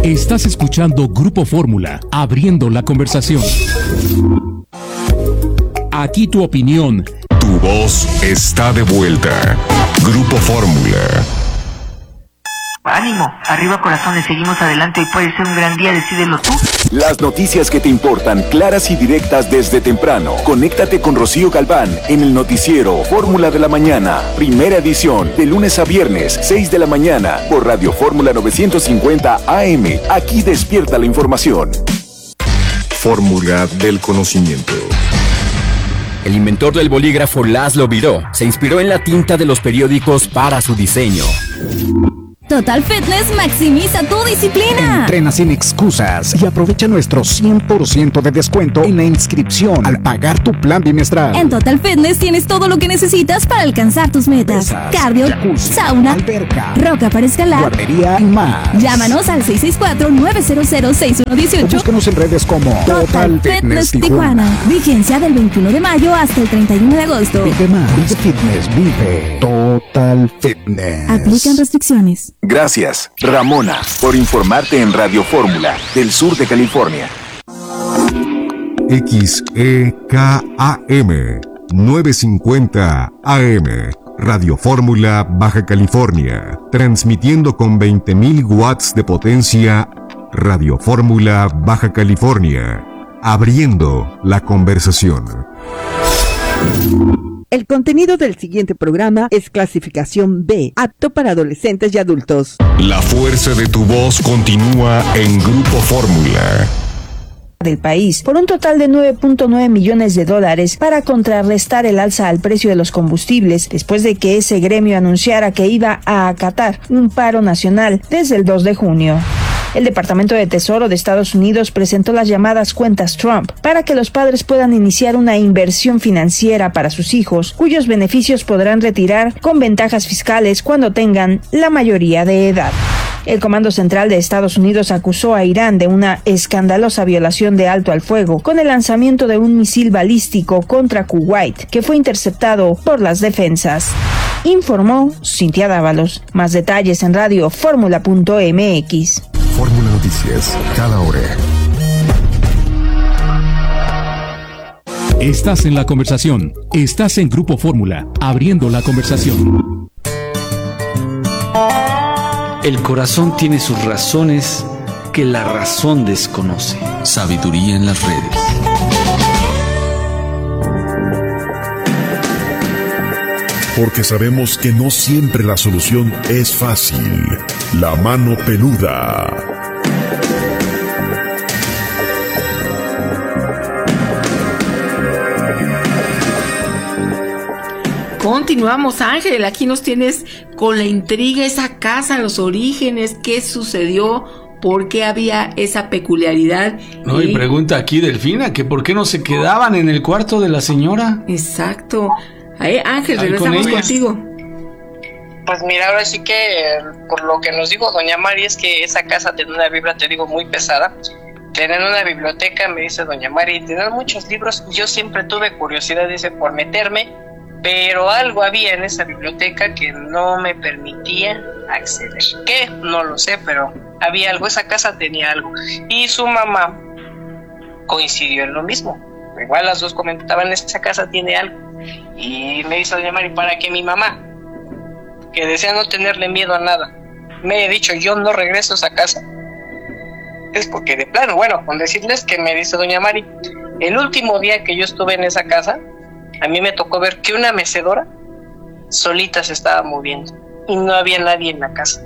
Estás escuchando Grupo Fórmula, abriendo la conversación. Aquí tu opinión. Tu voz está de vuelta. Grupo Fórmula. Ánimo, arriba corazones, seguimos adelante y puede ser un gran día, decídelo tú. Las noticias que te importan, claras y directas desde temprano. Conéctate con Rocío Galván en el noticiero Fórmula de la Mañana, primera edición, de lunes a viernes, 6 de la mañana, por Radio Fórmula 950 AM. Aquí despierta la información. Fórmula del conocimiento. El inventor del bolígrafo Laszlo Biró se inspiró en la tinta de los periódicos para su diseño. Total Fitness maximiza tu disciplina. Entrena sin excusas y aprovecha nuestro 100% de descuento en la inscripción al pagar tu plan bimestral. En Total Fitness tienes todo lo que necesitas para alcanzar tus metas. Pesas, cardio, jacuzzi, sauna, alberca, roca para escalar, guardería y más. Llámanos al 664-900-6118. Búscanos en redes como Total Fitness Tijuana. Vigencia del 21 de mayo hasta el 31 de agosto. Vive más. Vive Fitness. Vive Total Fitness. Aplican restricciones. Gracias, Ramona, por informarte en Radio Fórmula, del sur de California. XEKAM 950 AM. Radio Fórmula, Baja California. Transmitiendo con 20.000 watts de potencia. Radio Fórmula, Baja California. Abriendo la conversación. El contenido del siguiente programa es clasificación B, apto para adolescentes y adultos. La fuerza de tu voz continúa en Grupo Fórmula. Del país por un total de $9.9 millones para contrarrestar el alza al precio de los combustibles después de que ese gremio anunciara que iba a acatar un paro nacional desde el 2 de junio. El Departamento de Tesoro de Estados Unidos presentó las llamadas cuentas Trump para que los padres puedan iniciar una inversión financiera para sus hijos, cuyos beneficios podrán retirar con ventajas fiscales cuando tengan la mayoría de edad. El Comando Central de Estados Unidos acusó a Irán de una escandalosa violación de alto al fuego con el lanzamiento de un misil balístico contra Kuwait, que fue interceptado por las defensas. Informó Cintia Dávalos. Más detalles en radioformula.mx. Fórmula Noticias, cada hora. Estás en la conversación. Estás en Grupo Fórmula, abriendo la conversación. El corazón tiene sus razones que la razón desconoce. Sabiduría en las redes. Porque sabemos que no siempre la solución es fácil. La mano peluda. Continuamos, Ángel, aquí nos tienes con la intriga, esa casa, los orígenes, qué sucedió, por qué había esa peculiaridad. No, y pregunta aquí Delfina, que por qué no se quedaban en el cuarto de la señora. Exacto. Ángel, regresamos contigo. Pues mira, ahora sí que por lo que nos dijo doña Mari es que esa casa tenía una Biblia, te digo, muy pesada. Tenían una biblioteca, me dice doña Mari, tenían muchos libros. Yo siempre tuve curiosidad, dice, por meterme, pero algo había en esa biblioteca que no me permitía acceder. ¿Qué? No lo sé, pero había algo, esa casa tenía algo. Y su mamá coincidió en lo mismo. Igual las dos comentaban, esa casa tiene algo. Y me dice doña Mari, para que mi mamá, que desea no tenerle miedo a nada, me haya dicho yo no regreso a esa casa, es porque de plano, bueno, con decirles que me dice doña Mari, el último día que yo estuve en esa casa, a mí me tocó ver que una mecedora solita se estaba moviendo y no había nadie en la casa.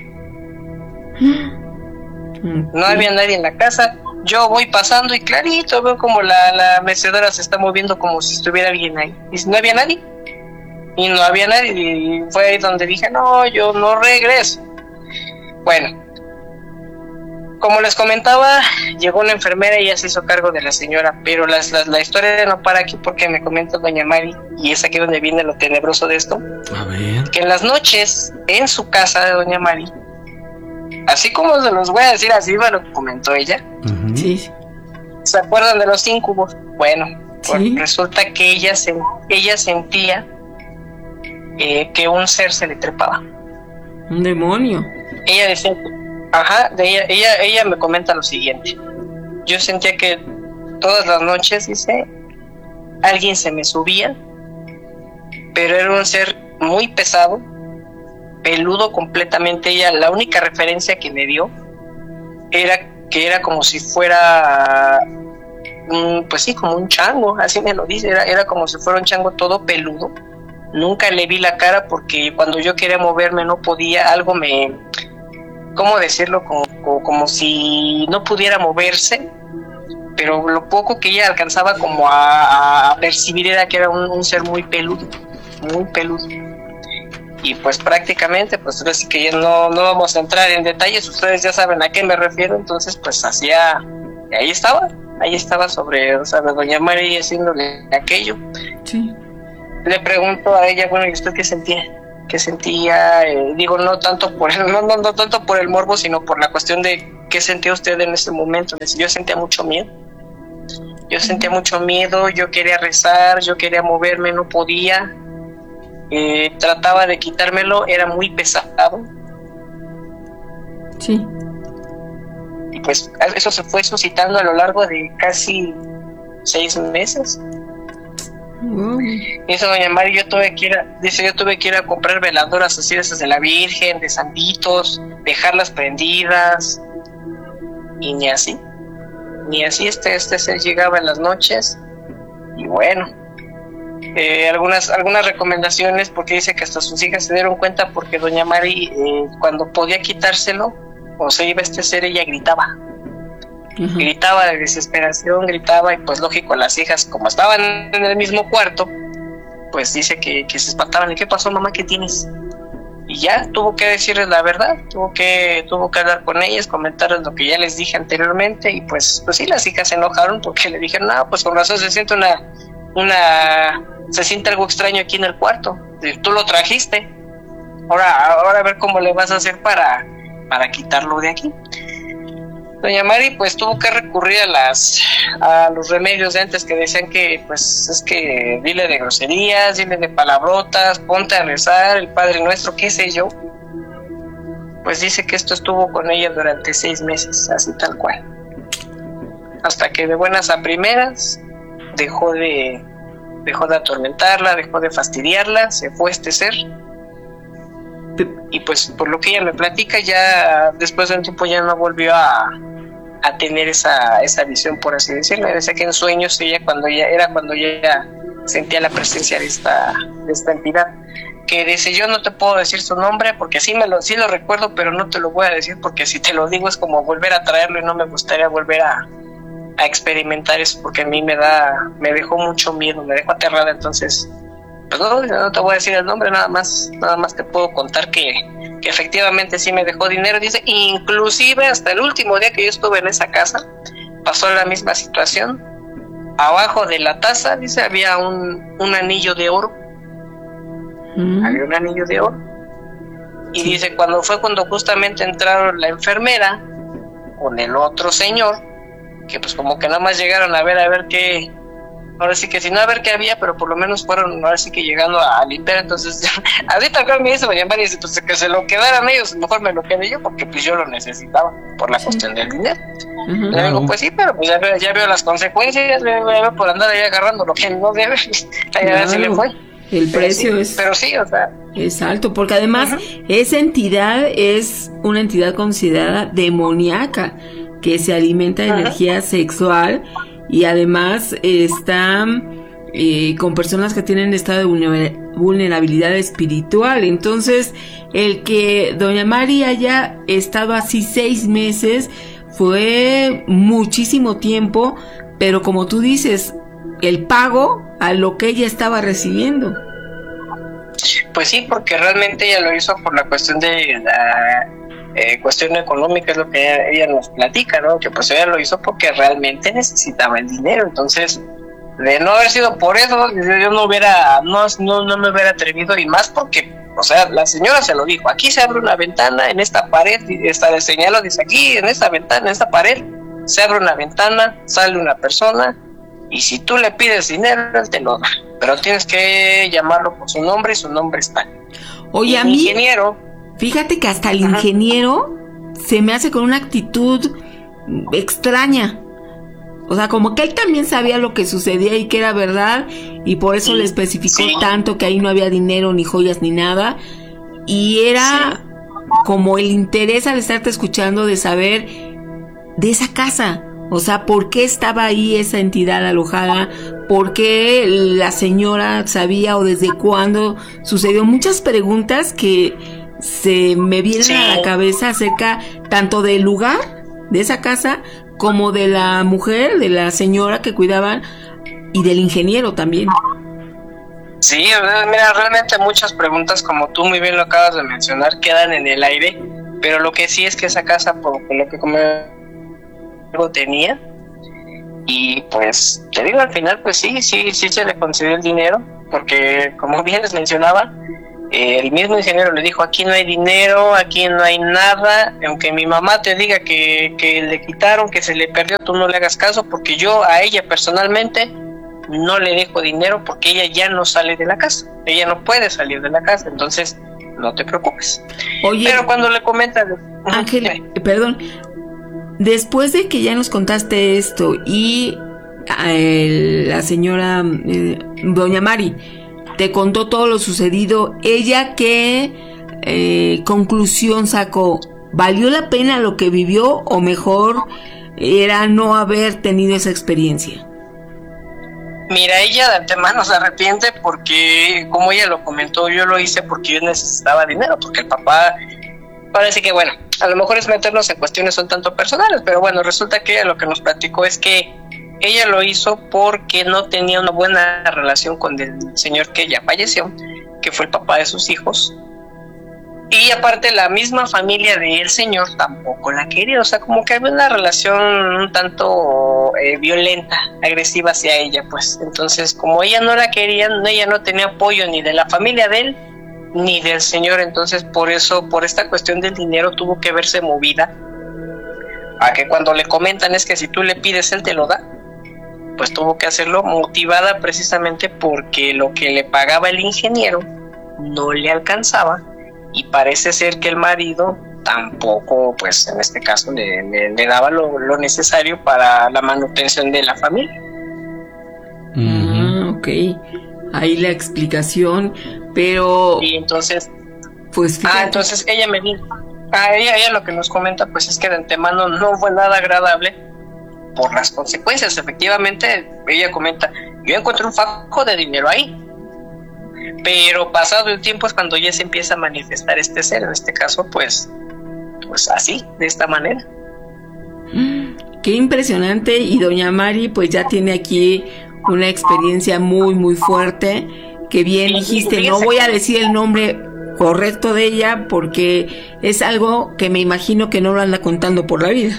No había nadie en la casa. Yo voy pasando y clarito veo como la mecedora se está moviendo como si estuviera alguien ahí. Y no había nadie. Y no había nadie. Y fue ahí donde dije, no, yo no regreso. Bueno, como les comentaba, llegó una enfermera y ella se hizo cargo de la señora. Pero la historia no para aquí porque me comenta doña Mari, y es aquí donde viene lo tenebroso de esto. A ver. Que en las noches, en su casa de doña Mari, así como se los voy a decir, así me lo comentó ella. Uh-huh. Sí. ¿Se acuerdan de los íncubos? Bueno, ¿sí? Pues resulta que ella sentía que un ser se le trepaba. Un demonio. Ella decía, Ajá, ella me comenta lo siguiente. Yo sentía que todas las noches, dice, alguien se me subía, pero era un ser muy pesado, peludo completamente. Ella, la única referencia que me dio era que era como si fuera pues sí, como un chango, así me lo dice, era como si fuera un chango todo peludo. Nunca le vi la cara porque cuando yo quería moverme no podía, algo me, ¿cómo decirlo? Como si no pudiera moverse, pero lo poco que ella alcanzaba como a percibir era que era un ser muy peludo, muy peludo. Y pues prácticamente, pues ahora sí que ya no vamos a entrar en detalles, ustedes ya saben a qué me refiero, entonces pues hacía, ahí estaba sobre, o sea, doña Mari haciéndole aquello. Sí. Le pregunto a ella, bueno, ¿y usted qué sentía? ¿Qué sentía? Digo, no tanto por el morbo, sino por la cuestión de qué sentía usted en ese momento. Yo sentía mucho miedo. Yo quería rezar, yo quería moverme, no podía. Trataba de quitármelo, era muy pesado. Sí. Y pues eso se fue suscitando a lo largo de casi 6 meses. Dice doña Mari, yo tuve que ir a comprar veladoras así, esas de la Virgen, de santitos, dejarlas prendidas, y ni así este ser llegaba en las noches. Y bueno, algunas recomendaciones, porque dice que hasta sus hijas se dieron cuenta, porque doña Mari cuando podía quitárselo o se iba este ser, ella gritaba. Uh-huh. Gritaba de desesperación, y pues lógico, las hijas, como estaban en el mismo cuarto, pues dice que se espantaban. ¿Y qué pasó, mamá? ¿Qué tienes? Y ya tuvo que decirles la verdad, tuvo que hablar con ellas, comentarles lo que ya les dije anteriormente, y pues sí, las hijas se enojaron porque le dijeron, no, pues con razón se siente se siente algo extraño aquí en el cuarto, tú lo trajiste, ahora a ver cómo le vas a hacer para quitarlo de aquí. Doña Mari pues tuvo que recurrir a los remedios de antes, que decían que pues es que dile de groserías, dile de palabrotas, ponte a rezar el Padre Nuestro, qué sé yo. Pues dice que esto estuvo con ella durante 6 meses, así tal cual, hasta que de buenas a primeras dejó de atormentarla, dejó de fastidiarla, se fue este ser. Y pues por lo que ella me platica, ya después de un tiempo ya no volvió a tener esa visión, por así decirlo. Decía que en sueños cuando ella sentía la presencia de esta entidad, que dice, yo no te puedo decir su nombre porque sí lo recuerdo, pero no te lo voy a decir porque si te lo digo es como volver a traerlo, y no me gustaría volver a experimentar eso, porque a mí me dejó mucho miedo, me dejó aterrada. Entonces pues no te voy a decir el nombre, nada más te puedo contar que efectivamente sí me dejó dinero. Dice, inclusive hasta el último día que yo estuve en esa casa pasó la misma situación. Abajo de la taza, dice, había un anillo de oro. Había un anillo de oro. Y sí. Dice, cuando justamente entraron la enfermera con el otro señor, que pues como que nada más llegaron a ver qué, ahora sí que si no a ver qué había, pero por lo menos fueron ahora sí que llegando a limpiar. Entonces ahorita acá me dice doña María, pues que se lo quedaran ellos, mejor me lo quedé yo, porque pues yo lo necesitaba por la cuestión del dinero. Uh-huh. Le digo, pues sí, pero pues ya veo las consecuencias, veo por andar ahí agarrando lo que no debe, ya se le fue. El precio pero sí, o sea, es alto, porque además esa entidad es una entidad considerada demoníaca, que se alimenta de energía sexual, y además está con personas que tienen estado de vulnerabilidad espiritual. Entonces, el que doña Mari haya estado así 6 meses fue muchísimo tiempo, pero como tú dices, el pago a lo que ella estaba recibiendo. Pues sí, porque realmente ella lo hizo por la cuestión de la cuestión económica, es lo que ella nos platica, ¿no? Que pues ella lo hizo porque realmente necesitaba el dinero. Entonces, de no haber sido por eso, yo no me hubiera atrevido, y más porque, o sea, la señora se lo dijo, aquí se abre una ventana en esta pared, y le señaló, dice, aquí en esta ventana, en esta pared, se abre una ventana, sale una persona, y si tú le pides dinero, él te lo da, pero tienes que llamarlo por su nombre, y su nombre está. Oye, a mí, ingeniero, fíjate que hasta el ingeniero se me hace con una actitud extraña. O sea, como que él también sabía lo que sucedía y que era verdad, y por eso le especificó tanto que ahí no había dinero, ni joyas, ni nada. Y era como el interés al estarte escuchando de saber de esa casa. O sea, ¿por qué estaba ahí esa entidad alojada? ¿Por qué la señora sabía o desde cuándo sucedió? Muchas preguntas que se me vienen a la cabeza acerca tanto del lugar de esa casa como de la mujer, de la señora que cuidaban y del ingeniero también. Sí, mira, realmente muchas preguntas, como tú muy bien lo acabas de mencionar, quedan en el aire, pero lo que sí es que esa casa, por lo que como algo tenía, y pues te digo, al final pues sí se le concedió el dinero, porque como bien les mencionaba, el mismo ingeniero le dijo: aquí no hay dinero, aquí no hay nada, aunque mi mamá te diga que le quitaron, que se le perdió, tú no le hagas caso, porque yo a ella personalmente no le dejo dinero, porque ella ya no sale de la casa, ella no puede salir de la casa, entonces no te preocupes. Oye, pero cuando le comentas, Ángel, perdón, después de que ya nos contaste esto y la señora doña Mari te contó todo lo sucedido, ¿ella qué conclusión sacó? ¿Valió la pena lo que vivió o mejor era no haber tenido esa experiencia? Mira, ella de antemano se arrepiente porque, como ella lo comentó, yo lo hice porque yo necesitaba dinero, porque el papá, parece que bueno, a lo mejor es meternos en cuestiones un tanto personales, pero bueno, resulta que ella lo que nos platicó es que ella lo hizo porque no tenía una buena relación con el señor que ya falleció, que fue el papá de sus hijos. Y aparte la misma familia del señor tampoco la quería, o sea, como que había una relación un tanto violenta, agresiva hacia ella, pues. Entonces, como ella no la quería, ella no tenía apoyo ni de la familia de él, ni del señor, entonces por eso, por esta cuestión del dinero, tuvo que verse movida a que cuando le comentan es que si tú le pides, él te lo da, pues tuvo que hacerlo motivada precisamente porque lo que le pagaba el ingeniero no le alcanzaba, y parece ser que el marido tampoco, pues en este caso le daba lo necesario para la manutención de la familia. Ok, ahí la explicación, pero... Y entonces... Pues fíjate. Entonces ella me dijo, ella lo que nos comenta pues es que de antemano no fue nada agradable por las consecuencias. Efectivamente, ella comenta, yo encontré un fajo de dinero ahí, pero pasado el tiempo es cuando ya se empieza a manifestar este ser, en este caso pues así, de esta manera. Qué impresionante. Y doña Mari pues ya tiene aquí una experiencia muy muy fuerte, que bien dijiste, no voy a decir el nombre correcto de ella porque es algo que me imagino que no lo anda contando por la vida.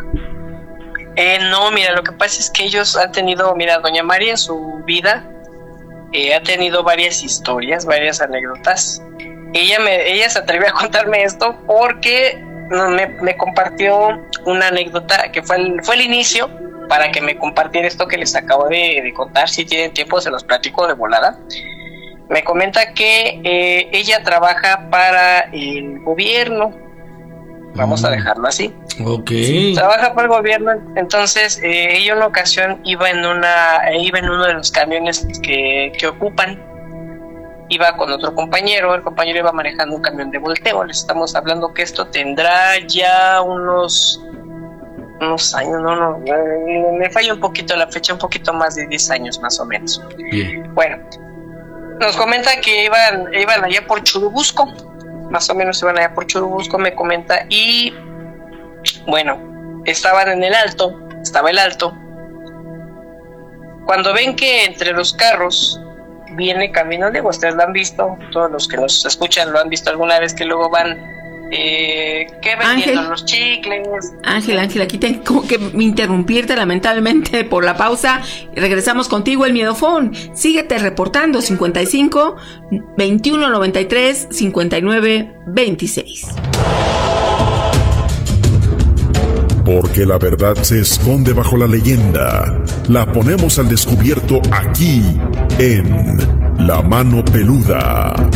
No, mira, lo que pasa es que ellos han tenido, mira, doña Mari en su vida ha tenido varias historias, varias anécdotas. Ella se atrevió a contarme esto porque me compartió una anécdota que fue el inicio para que me compartiera esto que les acabo de contar. Si tienen tiempo se los platico de volada. Me comenta que ella trabaja para el gobierno, vamos a dejarlo así. Okay. Trabaja para el gobierno, entonces ella en una ocasión iba en uno de los camiones que ocupan, iba con otro compañero, el compañero iba manejando un camión de volteo. Les estamos hablando que esto tendrá ya unos años, me falla un poquito la fecha, un poquito más de 10 años más o menos. Bien. Bueno, nos comenta que iban allá por Churubusco, más o menos iban allá por Churubusco, me comenta, y bueno, estaba el alto, cuando ven que entre los carros viene camino, digo, ustedes lo han visto, todos los que nos escuchan lo han visto alguna vez, que luego van que vendiendo Ángel, los chicles. Ángel, aquí tengo que interrumpirte lamentablemente por la pausa. Regresamos contigo, el Miedofón. Síguete reportando 55 21 93 59 26. Porque la verdad se esconde bajo la leyenda. La ponemos al descubierto aquí en La Mano Peluda.